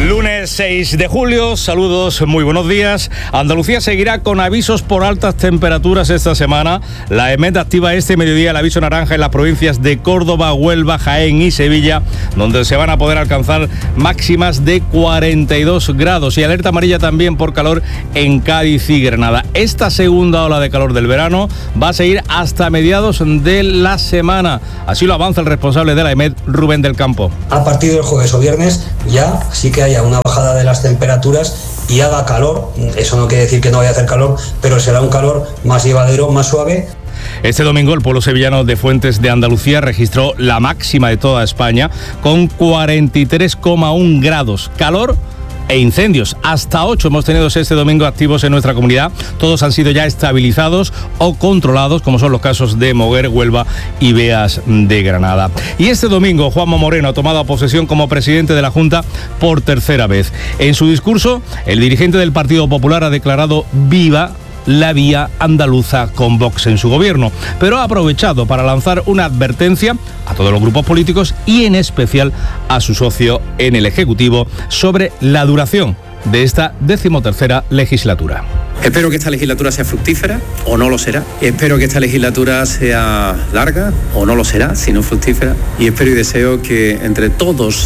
Lunes 6 de julio, saludos, muy buenos días. Andalucía seguirá con avisos por altas temperaturas esta semana. La EMET activa este mediodía el aviso naranja en las provincias de Córdoba, Huelva, Jaén y Sevilla, donde se van a poder alcanzar máximas de 42 grados. Y alerta amarilla también por calor en Cádiz y Granada. Esta segunda ola de calor del verano va a seguir hasta mediados de la semana. Así lo avanza el responsable de la EMET, Rubén del Campo. A partir del jueves o viernes ya sí que haya una bajada de las temperaturas y haga calor. Eso no quiere decir que no vaya a hacer calor, pero será un calor más llevadero, más suave. Este domingo el pueblo sevillano de Fuentes de Andalucía registró la máxima de toda España con 43,1 grados. Calor e incendios. Hasta 8 hemos tenido este domingo activos en nuestra comunidad. Todos han sido ya estabilizados o controlados, como son los casos de Moguer, Huelva y Beas de Granada. Y este domingo Juanma Moreno ha tomado posesión como presidente de la Junta por tercera vez. En su discurso, el dirigente del Partido Popular ha declarado viva la vía andaluza con Vox en su gobierno, pero ha aprovechado para lanzar una advertencia a todos los grupos políticos y en especial a su socio en el Ejecutivo sobre la duración de esta 13ª legislatura. Espero que esta legislatura sea fructífera o no lo será. Espero que esta legislatura sea larga o no lo será, si no fructífera. Y espero y deseo que entre todos,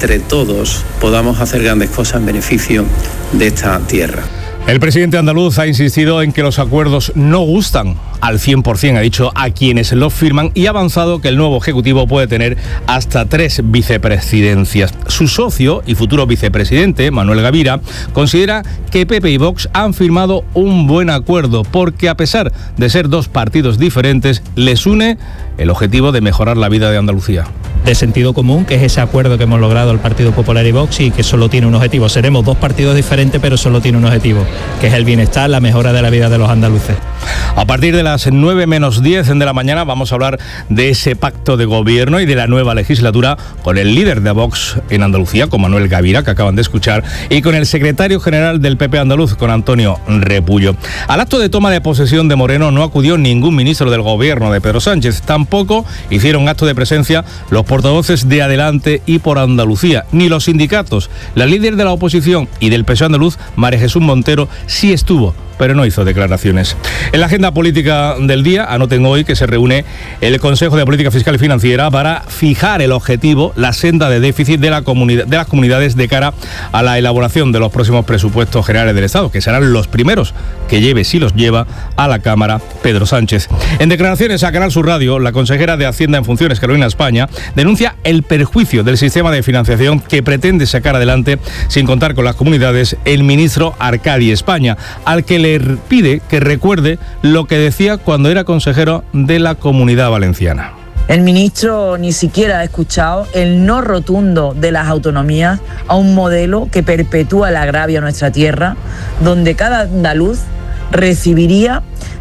podamos hacer grandes cosas en beneficio de esta tierra. El presidente andaluz ha insistido en que los acuerdos no gustan al 100%, ha dicho, a quienes los firman, y ha avanzado que el nuevo Ejecutivo puede tener hasta 3 vicepresidencias. Su socio y futuro vicepresidente, Manuel Gavira, considera que PP y Vox han firmado un buen acuerdo porque, a pesar de ser dos partidos diferentes, les une el objetivo de mejorar la vida de Andalucía. De sentido común, que es ese acuerdo que hemos logrado el Partido Popular y Vox y que solo tiene un objetivo. Seremos dos partidos diferentes, pero solo tiene un objetivo, que es el bienestar, la mejora de la vida de los andaluces. A partir de las 9 menos 10 de la mañana vamos a hablar de ese pacto de gobierno y de la nueva legislatura con el líder de Vox en Andalucía, con Manuel Gavira, que acaban de escuchar, y con el secretario general del PP andaluz, con Antonio Repullo. Al acto de toma de posesión de Moreno no acudió ningún ministro del gobierno de Pedro Sánchez. Tampoco hicieron acto de presencia los portavoces de Adelante y Por Andalucía, ni los sindicatos. La líder de la oposición y del PSOE andaluz, María Jesús Montero, sí estuvo, pero no hizo declaraciones. En la agenda política del día, anoten hoy que se reúne el Consejo de Política Fiscal y Financiera para fijar el objetivo, la senda de déficit de las comunidades de cara a la elaboración de los próximos presupuestos generales del Estado, que serán los primeros que lleve, si los lleva, a la Cámara Pedro Sánchez. En declaraciones a Canal Sur Radio, la consejera de Hacienda en funciones, Carolina España, denuncia el perjuicio del sistema de financiación que pretende sacar adelante, sin contar con las comunidades, el ministro Arcadi España, al que le pide que recuerde lo que decía cuando era consejero de la Comunidad Valenciana. El ministro ni siquiera ha escuchado el no rotundo de las autonomías a un modelo que perpetúa el agravio a nuestra tierra, donde cada andaluz recibiría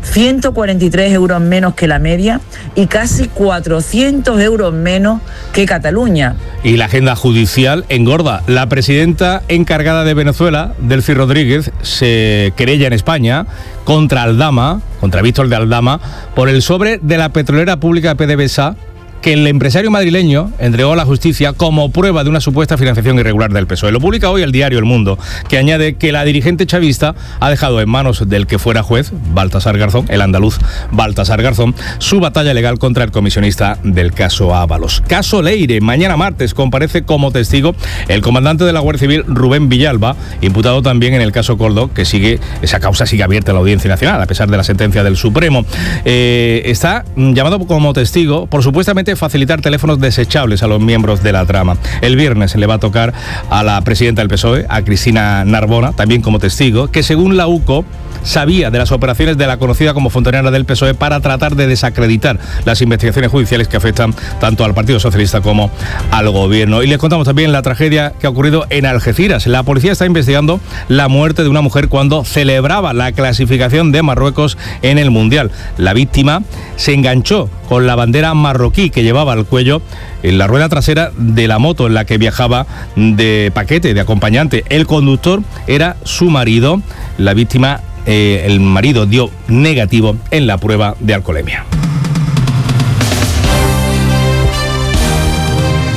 143 euros menos que la media y casi 400 euros menos que Cataluña. Y la agenda judicial engorda. La presidenta encargada de Venezuela, Delcy Rodríguez, se querella en España contra Víctor de Aldama, por el sobre de la petrolera pública PDVSA, que el empresario madrileño entregó a la justicia como prueba de una supuesta financiación irregular del PSOE. Lo publica hoy el diario El Mundo, que añade que la dirigente chavista ha dejado en manos del que fuera juez, Baltasar Garzón, el andaluz Baltasar Garzón, su batalla legal contra el comisionista del caso Ábalos. Caso Leire. Mañana martes comparece como testigo el comandante de la Guardia Civil, Rubén Villalba, imputado también en el caso Coldo, que esa causa sigue abierta en la Audiencia Nacional, a pesar de la sentencia del Supremo. Está llamado como testigo por supuestamente facilitar teléfonos desechables a los miembros de la trama. El viernes le va a tocar a la presidenta del PSOE, a Cristina Narbona, también como testigo, que según la UCO sabía de las operaciones de la conocida como fontanera del PSOE para tratar de desacreditar las investigaciones judiciales que afectan tanto al Partido Socialista como al gobierno. Y les contamos también la tragedia que ha ocurrido en Algeciras. La policía está investigando la muerte de una mujer cuando celebraba la clasificación de Marruecos en el Mundial. La víctima se enganchó con la bandera marroquí que llevaba al cuello en la rueda trasera de la moto en la que viajaba de paquete, de acompañante. El conductor era su marido. La víctima, el marido, dio negativo en la prueba de alcoholemia.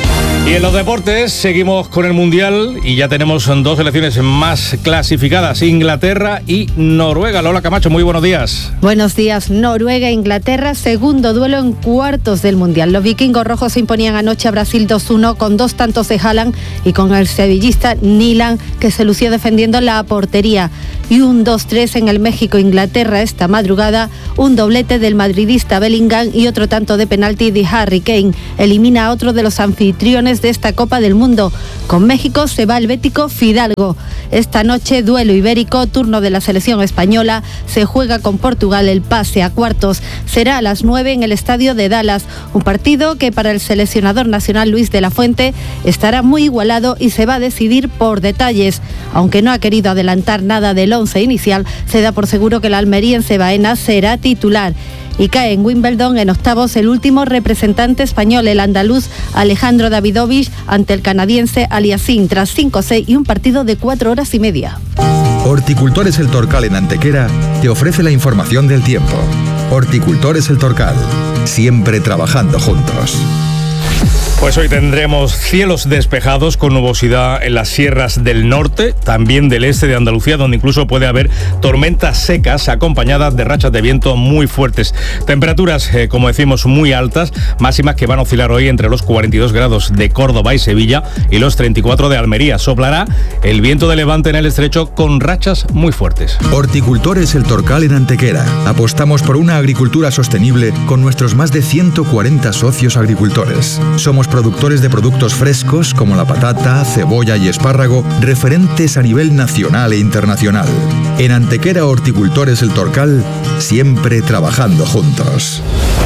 Y en los deportes seguimos con el Mundial y ya tenemos 2 selecciones más clasificadas, Inglaterra y Noruega. Lola Camacho, muy buenos días. Buenos días. Noruega e Inglaterra, segundo duelo en cuartos del Mundial. Los vikingos rojos se imponían anoche a Brasil 2-1 con 2 tantos de Haaland y con el sevillista Nyland, que se lució defendiendo la portería. Y un 2-3 en el México-Inglaterra esta madrugada, un doblete del madridista Bellingham y otro tanto de penalti de Harry Kane. Elimina a otro de los anfitriones de esta Copa del Mundo. Con México se va el bético Fidalgo. Esta noche, duelo ibérico, turno de la selección española. Se juega con Portugal el pase a cuartos. Será a las 9 en el estadio de Dallas. Un partido que para el seleccionador nacional Luis de la Fuente estará muy igualado y se va a decidir por detalles. Aunque no ha querido adelantar nada del 11 inicial, se da por seguro que el almeriense Baena será titular. Y cae en Wimbledon en octavos el último representante español, el andaluz Alejandro Davidovich, ante el canadiense Aliassime, tras 5-6 y un partido de 4 horas y media. Horticultores El Torcal en Antequera te ofrece la información del tiempo. Horticultores El Torcal, siempre trabajando juntos. Pues hoy tendremos cielos despejados con nubosidad en las sierras del norte, también del este de Andalucía, donde incluso puede haber tormentas secas acompañadas de rachas de viento muy fuertes. Temperaturas, como decimos, muy altas, máximas que van a oscilar hoy entre los 42 grados de Córdoba y Sevilla y los 34 de Almería. Soplará el viento de levante en el estrecho con rachas muy fuertes. Horticultores El Torcal en Antequera. Apostamos por una agricultura sostenible con nuestros más de 140 socios agricultores. Somos productores de productos frescos como la patata, cebolla y espárrago, referentes a nivel nacional e internacional. En Antequera Horticultores El Torcal, siempre trabajando juntos.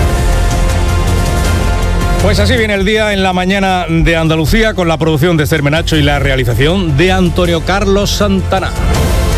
Pues así viene el día en la mañana de Andalucía, con la producción de Esther Menacho y la realización de Antonio Carlos Santana.